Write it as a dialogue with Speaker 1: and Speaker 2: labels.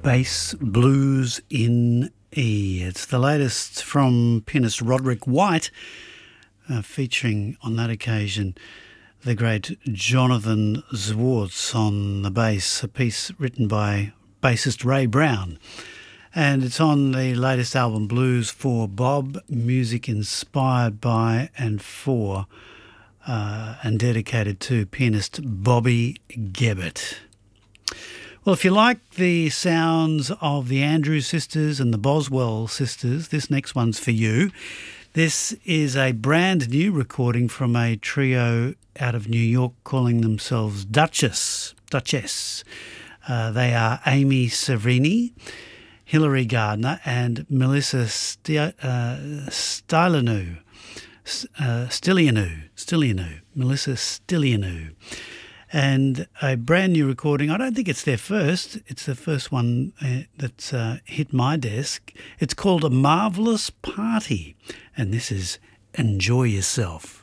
Speaker 1: Bass Blues in E. It's the latest from pianist Roderick White, featuring on that occasion the great Jonathan Zwartz on the bass, a piece written by bassist Ray Brown. And it's on the latest album, Blues for Bob, music inspired by and for and dedicated to pianist Bobby Gebbert. Well, if you like the sounds of the Andrews Sisters and the Boswell Sisters, this next one's for you. This is a brand new recording from a trio out of New York calling themselves Duchess. They are Amy Severini, Hilary Gardner and Melissa Stylianou. Melissa Stylianou. And a brand new recording. I don't think it's their first. It's the first one that's hit my desk. It's called A Marvellous Party. And this is Enjoy Yourself.